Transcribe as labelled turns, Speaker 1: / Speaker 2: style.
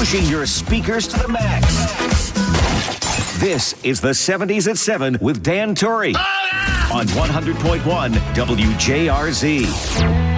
Speaker 1: pushing your speakers to the max. This is the 70s at 7 with Dan Torrey on 100.1 WJRZ.